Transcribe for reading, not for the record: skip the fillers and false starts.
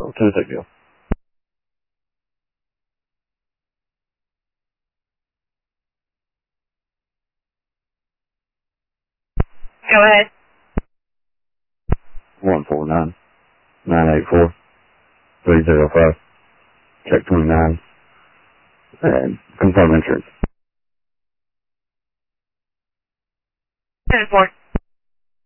to the deal. Go ahead. 149-984-305. Check 29. And confirm insurance. 10-4.